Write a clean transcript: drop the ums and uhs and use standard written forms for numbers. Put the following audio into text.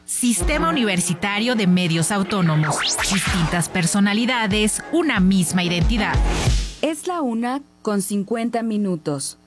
Sistema Universitario de Medios Autónomos. Distintas personalidades, una misma identidad. Es la 1:50.